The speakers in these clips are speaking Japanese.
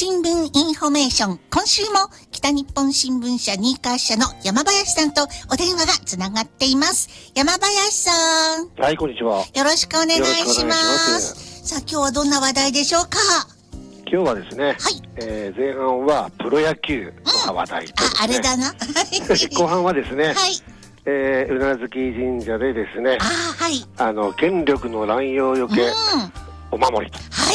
新聞インフォメーション。今週も北日本新聞社新川社の山林さんとお電話がつながっています。山林さん。 はい、こんにちは。 よろしくお願いします。さあ、今日はどんな話題でしょうか？ 今日はですね、はい、前半はプロ野球の話題とですね、 あれだな後半はですね、はい、宇奈月神社でですね、 はい、 権力の乱用よけ、お守りと、 はい、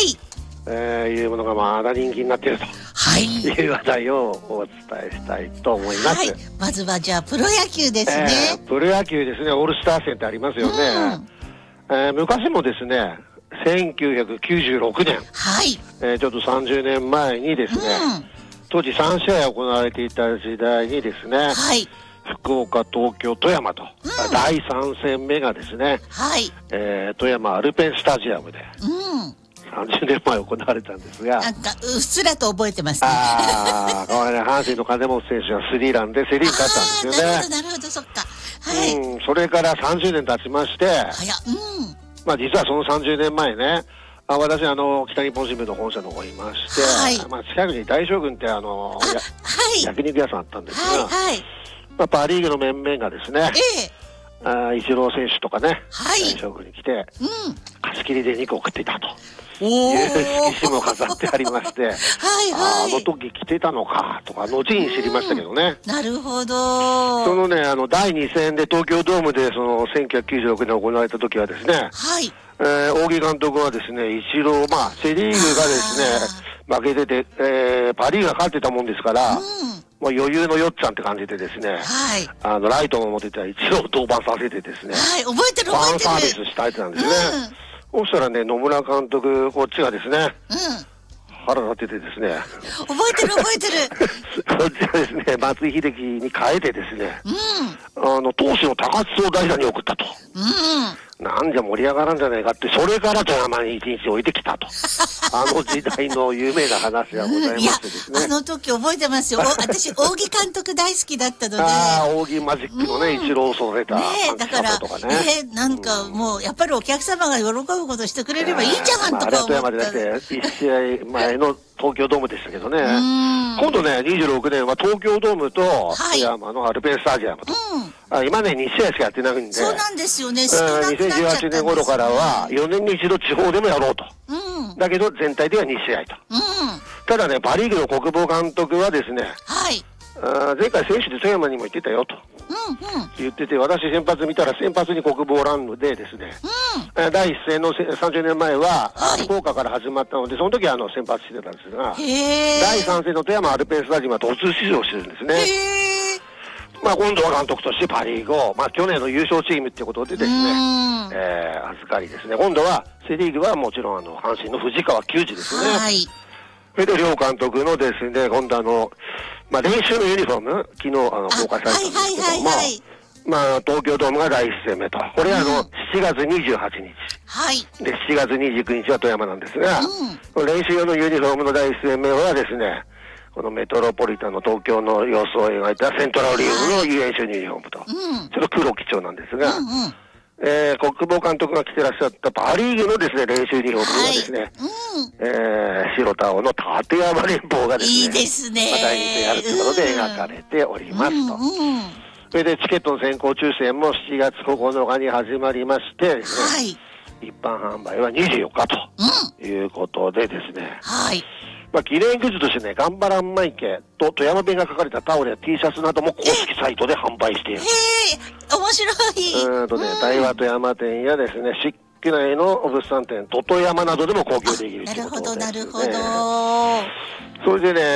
いうものがまだ人気になっていると、はい、いう話題をお伝えしたいと思います。はい、 まずはじゃあプロ野球ですね。 プロ野球ですね。オールスター戦ってありますよね。昔もですね、1996年、はい、ちょっと30年前にですね、当時3試合行われていた時代にですね、はい、福岡、東京、富山と、第3戦目がですね、はい、富山アルペンスタジアムで、30年前行われたんですが、 なんかうっすらと覚えてますね。 これね、阪神の金本選手がスリーランでセリー勝ったんですよね。 なるほど、そっか。はい。 それから30年経ちまして、まあ実はその30年前ね、私北日本新聞の本社の方にいまして、はい、まあ近くに大将軍って焼肉屋さんあったんですが、はい、まあパリーグの面々がですね、イチロー選手とかね、はい、大将軍に来て、貸し切りで肉を食っていたという色紙も飾ってありまして、はいはい、あの時来てたのかとか後に知りましたけどね。 なるほど。 そのね、第2戦で東京ドームでその1996年行われた時はですね、はい、大木監督はですね、イチロー、まあセリーグがですね負けてて、パリーグが勝ってたもんですから、もう余裕のよっちゃんって感じでですね、はい、ライトの持ってたイチローを登板させてですね、はい、 覚えてるファンサービスしたやつなんですね。そしたらね、野村監督、こっちがですね、腹立ててですね、 覚えてるこっちがですね、松井秀喜に変えてですね、投手の高津を代打に送ったと。なんじゃ盛り上がらんじゃないかって、それから富山に一日置いてきたと。時代の有名な話がございましてですね。 時覚えてますよ。私、大木監督大好きだったので。 大木マジックのね、イチローを育てた。 だから、なんかもう、やっぱりお客様が喜ぶことしてくれればいいじゃんとか思った。 富山でだって、1試合前の東京ドームでしたけどね。今度ね、26年は東京ドームと富山のアルペンスタジアムと。今ね、2試合しかやってないんで。 そうなんですよね。 2018年頃からは4年に一度地方でもやろうと。だけど全体では2試合と。ただね、パリーグの国防監督はですね、はい、前回選手で富山にも行ってたよと。言ってて、私先発見たら先発に国防ランでですね、第一戦の30年前は福岡から始まったので、その時は先発してたんですが、第3戦の富山アルペンスタジアムは途中出場してるんですね。まあ今度は監督としてパリーグを、まあ去年の優勝チームっていうことでですね、預かりですね。今度はセリーグはもちろん阪神の藤川球児ですね。はい。それで両監督のですね、今度まあ練習のユニフォーム、昨日公開されたんですけども、まあ東京ドームが第1戦目と。これは7月28日。はい。で、7月29日は富山なんですが、練習用のユニフォームの第1戦目はですね、このメトロポリタンの東京の様子を描いたセントラルリーグの遊園種ユニフォームと、ちょっと黒基調なんですが、国防監督が着てらっしゃったパリーグのですね、練習ユニフォームがですね、白と青の立山連峰がですね、 いいですね。 第2戦やるということで描かれておりますと。それでチケットの先行抽選も7月9日に始まりましてですね、一般販売は24日ということでですね、まあ、記念グッズとしてね、頑張らんまいけと富山弁が書かれたタオルや T シャツなども公式サイトで販売している。 面白い。 大和富山店やですね、漆器内の物産展、トト山などでも購入できるということですね。 なるほど。 それでね、